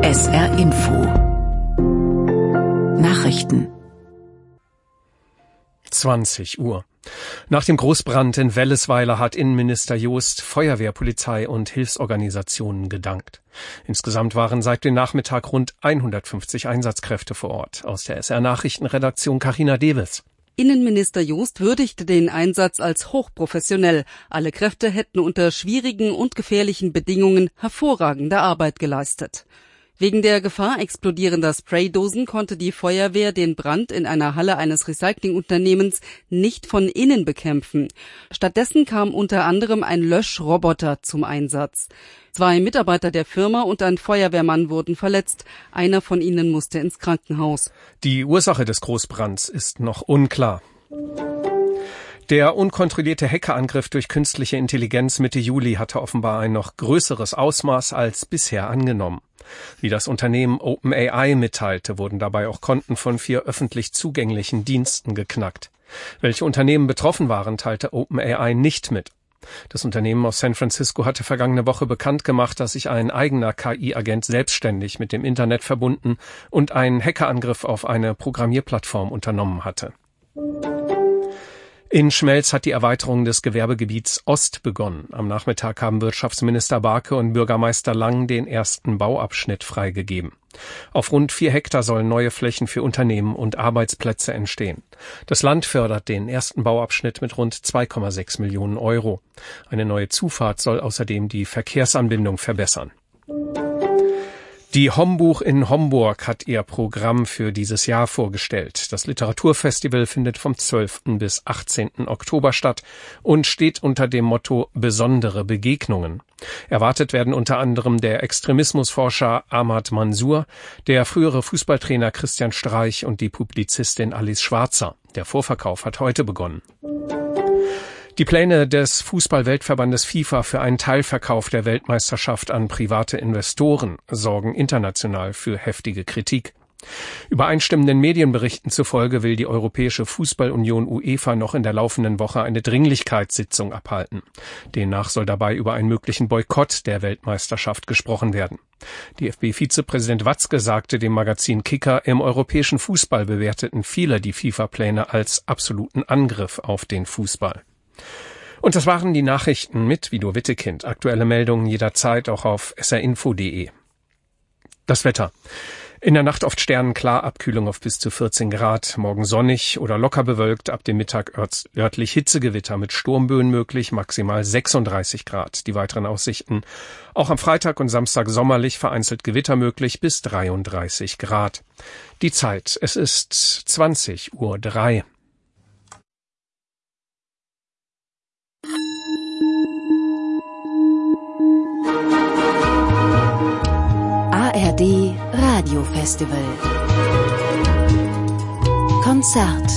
SR Info Nachrichten 20 Uhr. Nach dem Großbrand in Wellesweiler hat Innenminister Joost Feuerwehr, Polizei und Hilfsorganisationen gedankt. Insgesamt waren seit dem Nachmittag rund 150 Einsatzkräfte vor Ort. Aus der SR Nachrichtenredaktion Carina Dewes. Innenminister Joost würdigte den Einsatz als hochprofessionell. Alle Kräfte hätten unter schwierigen und gefährlichen Bedingungen hervorragende Arbeit geleistet. Wegen der Gefahr explodierender Spraydosen konnte die Feuerwehr den Brand in einer Halle eines Recyclingunternehmens nicht von innen bekämpfen. Stattdessen kam unter anderem ein Löschroboter zum Einsatz. 2 Mitarbeiter der Firma und ein Feuerwehrmann wurden verletzt. Einer von ihnen musste ins Krankenhaus. Die Ursache des Großbrands ist noch unklar. Der unkontrollierte Hackerangriff durch künstliche Intelligenz Mitte Juli hatte offenbar ein noch größeres Ausmaß als bisher angenommen. Wie das Unternehmen OpenAI mitteilte, wurden dabei auch Konten von 4 öffentlich zugänglichen Diensten geknackt. Welche Unternehmen betroffen waren, teilte OpenAI nicht mit. Das Unternehmen aus San Francisco hatte vergangene Woche bekannt gemacht, dass sich ein eigener KI-Agent selbstständig mit dem Internet verbunden und einen Hackerangriff auf eine Programmierplattform unternommen hatte. In Schmelz hat die Erweiterung des Gewerbegebiets Ost begonnen. Am Nachmittag haben Wirtschaftsminister Barke und Bürgermeister Lang den ersten Bauabschnitt freigegeben. Auf rund 4 Hektar sollen neue Flächen für Unternehmen und Arbeitsplätze entstehen. Das Land fördert den ersten Bauabschnitt mit rund 2,6 Millionen Euro. Eine neue Zufahrt soll außerdem die Verkehrsanbindung verbessern. Die Hombuch in Homburg hat ihr Programm für dieses Jahr vorgestellt. Das Literaturfestival findet vom 12. bis 18. Oktober statt und steht unter dem Motto Besondere Begegnungen. Erwartet werden unter anderem der Extremismusforscher Ahmad Mansour, der frühere Fußballtrainer Christian Streich und die Publizistin Alice Schwarzer. Der Vorverkauf hat heute begonnen. Die Pläne des Fußball-Weltverbandes FIFA für einen Teilverkauf der Weltmeisterschaft an private Investoren sorgen international für heftige Kritik. Übereinstimmenden Medienberichten zufolge will die Europäische Fußballunion UEFA noch in der laufenden Woche eine Dringlichkeitssitzung abhalten. Demnach soll dabei über einen möglichen Boykott der Weltmeisterschaft gesprochen werden. DFB-Vizepräsident Watzke sagte dem Magazin Kicker, im europäischen Fußball bewerteten viele die FIFA-Pläne als absoluten Angriff auf den Fußball. Und das waren die Nachrichten mit Vido Wittekind. Aktuelle Meldungen jederzeit auch auf srinfo.de. Das Wetter. In der Nacht oft sternenklar, Abkühlung auf bis zu 14 Grad. Morgen sonnig oder locker bewölkt, ab dem Mittag örtlich Hitzegewitter mit Sturmböen möglich, maximal 36 Grad. Die weiteren Aussichten. Auch am Freitag und Samstag sommerlich, vereinzelt Gewitter möglich bis 33 Grad. Die Zeit, es ist 20:03 Uhr. ARD Radiofestival Konzert.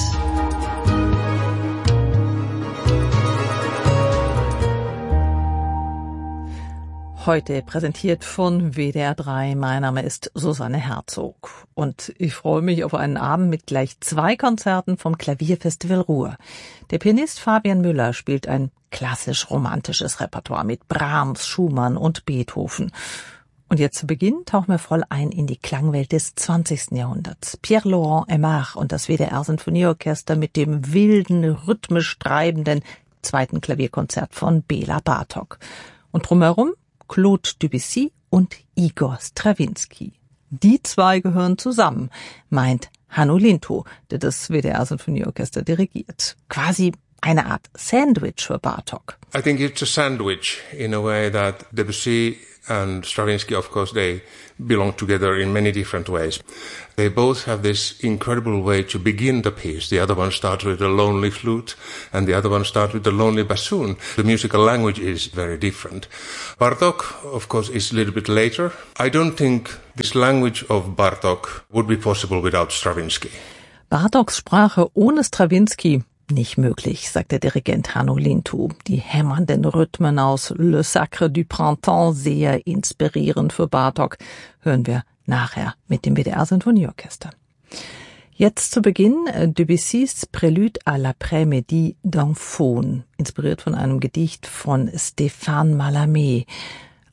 Heute präsentiert von WDR 3. Mein Name ist Susanne Herzog und ich freue mich auf einen Abend mit gleich 2 Konzerten vom Klavierfestival Ruhr. Der Pianist Fabian Müller spielt ein klassisch-romantisches Repertoire mit Brahms, Schumann und Beethoven. Und jetzt zu Beginn tauchen wir voll ein in die Klangwelt des 20. Jahrhunderts. Pierre-Laurent Aimard und das WDR-Sinfonieorchester mit dem wilden, rhythmisch treibenden 2. Klavierkonzert von Bela Bartok. Und drumherum Claude Debussy und Igor Strawinsky. Die 2 gehören zusammen, meint Hanno Lintow, der das WDR-Sinfonieorchester dirigiert. Quasi eine Art Sandwich für Bartok. I think it's a sandwich in a way that Debussy and Stravinsky, of course, they belong together in many different ways. They both have this incredible way to begin the piece. The other one starts with a lonely flute, and the other one starts with a lonely bassoon. The musical language is very different. Bartok, of course, is a little bit later. I don't think this language of Bartok would be possible without Stravinsky. Bartoks Sprache ohne Strawinsky nicht möglich, sagt der Dirigent Hanno Lintow. Die hämmernden Rhythmen aus Le Sacre du Printemps, sehr inspirierend für Bartok, hören wir nachher mit dem WDR-Sinfonieorchester. Jetzt zu Beginn Debussys Prélude à l'après-midi d'un faune, inspiriert von einem Gedicht von Stéphane Mallarmé.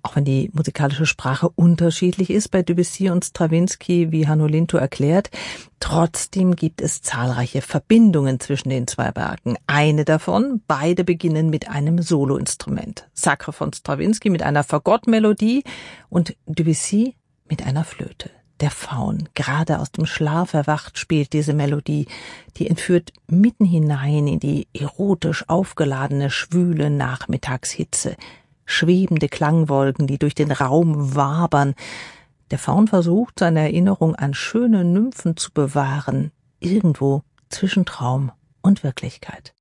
Auch wenn die musikalische Sprache unterschiedlich ist bei Debussy und Strawinsky, wie Hanno Lintow erklärt, trotzdem gibt es zahlreiche Verbindungen zwischen den zwei Werken. Eine davon, beide beginnen mit einem Soloinstrument. Sacre von Strawinsky mit einer Fagottmelodie und Debussy mit einer Flöte. Der Faun, gerade aus dem Schlaf erwacht, spielt diese Melodie, die entführt mitten hinein in die erotisch aufgeladene, schwüle Nachmittagshitze. Schwebende Klangwolken, die durch den Raum wabern. Der Faun versucht, seine Erinnerung an schöne Nymphen zu bewahren, irgendwo zwischen Traum und Wirklichkeit.